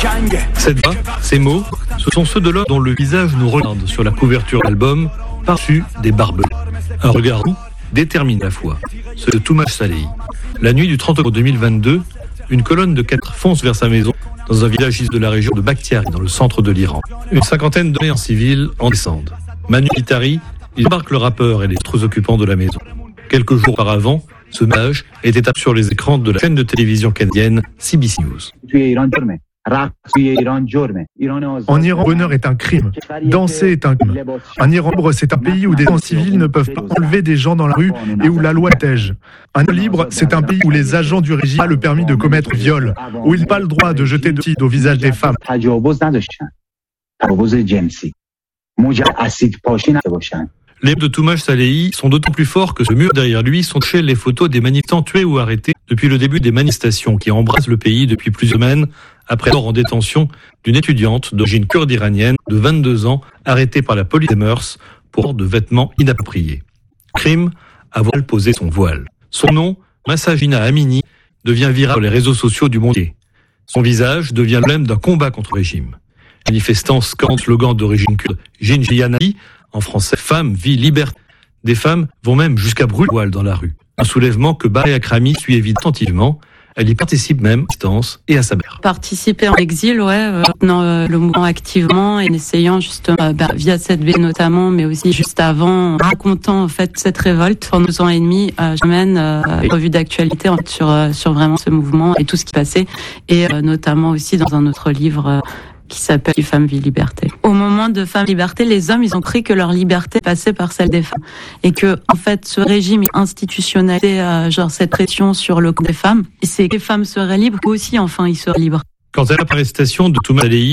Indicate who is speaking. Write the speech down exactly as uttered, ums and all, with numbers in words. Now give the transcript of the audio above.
Speaker 1: Cette voix, ces mots, ce sont ceux de l'homme dont le visage nous regarde sur la couverture de l'album, par-dessus des barbelés. Un regard doux détermine la foi, ceux de Toumaj Salehi. La nuit du trente octobre deux mille vingt-deux, une colonne de quatre fonce vers sa maison dans un village de la région de Bakhtiari, dans le centre de l'Iran. Une cinquantaine d'hommes en civil en descendent. Manu Militari, il embarque le rappeur et les autres occupants de la maison. Quelques jours auparavant, ce message était apparu sur les écrans de la chaîne de télévision canadienne C B C News.
Speaker 2: En Iran, bonheur est un crime. Danser est un crime. En Iran libre, c'est un pays où des gens civils ne peuvent pas enlever des gens dans la rue et où la loi protège. Un Iran libre, c'est un pays où les agents du régime n'ont pas le permis de commettre viol, où ils n'ont pas le droit de jeter de l'acide au visage des femmes.
Speaker 1: Les de Toumaj Salehi sont d'autant plus forts que ce mur derrière lui sont chez les photos des manifestants tués ou arrêtés depuis le début des manifestations qui embrassent le pays depuis plusieurs semaines après la mort en détention d'une étudiante d'origine kurde iranienne de vingt-deux ans arrêtée par la police des mœurs pour de vêtements inappropriés. Crime, avoir posé son voile. Son nom, Mahsa Jina Amini, devient viral sur les réseaux sociaux du monde entier. Son visage devient l'emblème d'un combat contre le régime. Les manifestants scandent le slogan d'origine kurde Jinjiyanati, en français, femme, vie, liberté. Des femmes vont même jusqu'à brûler le voile dans la rue. Un soulèvement que Baréa Akrami suit évidemment attentivement. Elle y participe même à distance et à sa mère.
Speaker 3: Participer en exil, ouais, euh, dans euh, le mouvement activement et en essayant justement, euh, bah, via cette V notamment, mais aussi juste avant, en racontant en fait cette révolte. Pendant deux ans et demi, euh, je mène euh, une revue d'actualité en fait, sur euh, sur vraiment ce mouvement et tout ce qui passait, et euh, notamment aussi dans un autre livre. Euh, qui s'appelle Femme, Vie, Liberté. Au moment de Femme, Liberté, les hommes, ils ont cru que leur liberté passait par celle des femmes. Et que, en fait, ce régime institutionnalisé, euh, genre cette pression sur le corps des femmes, c'est que les femmes seraient libres, aussi, enfin, ils seraient libres.
Speaker 1: Quant à l'arrestation de Toumaj Salehi,